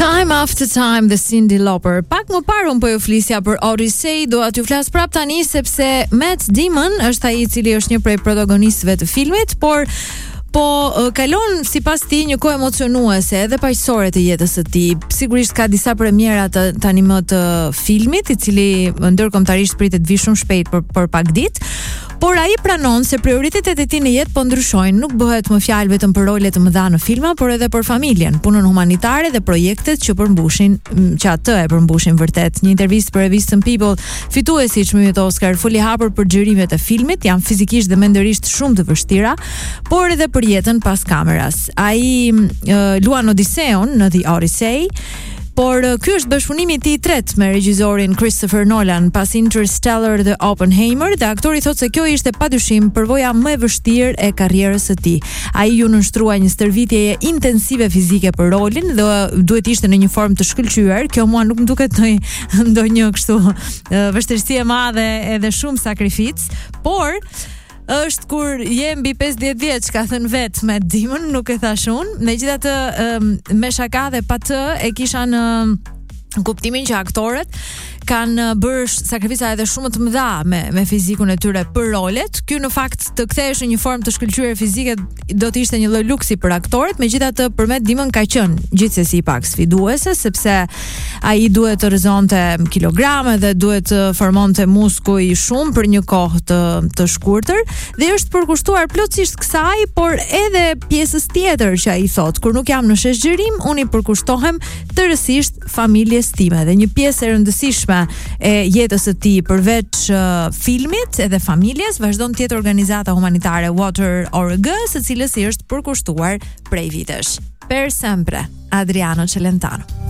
Time After Time the Cyndi Lauper. Pak më parë po ju flisja për Odyssey, do t'ju flas prap tani sepse Matt Damon është ai I cili është një prej protagonistëve të filmit, por kalon sipas tij një kohë emocionuese edhe paqësore të jetës së tij. Sigurisht ka disa premiera tani më të filmit, I cili ndërkombëtarisht pritet vi shumë shpejt për pak ditë. Por ai pranon se prioritetet e tij në jetë po ndryshojnë, nuk bëhet më fjalë vetëm për role të mëdha në filma, por edhe për familjen, punën humanitare dhe projektet që atë e përmbushin vërtet. Një intervistë për revistën People, fituesi I çmimit Oscar, foli hapur për xhirimet e filmit, janë fizikisht dhe mendërisht shumë të vështira, por edhe për jetën pas kameras. Ai luan Odiseun në The Odyssey. Por ky është bashkëpunimi I tij I tretë me regjisorin Christopher Nolan pas Interstellar dhe Oppenheimer, dhe aktori thotë se kjo ishte padyshim përvoja më e vështirë e karrierës së tij. Ai ju nënshtrua një stërvitjeje intensive fizike për rolin dhe duhet ishte në një formë të shkëlqyer. Kjo mua nuk më duket ndonjë kështu vështirësi e madhe edhe shumë sakrificë, por është kur je mbi 50 vjeç, ka thënë vetë Matt Damon, nuk e thash unë. Megjithatë, me shaka dhe pa të e kisha në kuptimin që aktorët kanë bërë sakrifica edhe shumë të mëdha me fizikun e tyre për rolet. Ky në fakt të kthehesh në një formë të shkëlqyer fizike do të ishte një lloj luksi për aktorët, megjithatë për Matt Damon ka qenë gjithsesi I pak sfiduese, sepse ai duhet të rrezonte kilograme dhe duhet të formonte muskuj shumë për një kohë të shkurtër, dhe është përkushtuar plotësisht kësaj, por edhe pjesës tjetër që ai thot, kur nuk jam në shoqërim, unë I përkushtohem tërësisht familjes time, dhe një pjesë e rëndësishme e jetës së tij përveç filmit edhe familjes vazhdon të jetë organizata humanitare Water Org, së cilës I është përkushtuar prej vitesh. Per sempre, Adriano Celentano.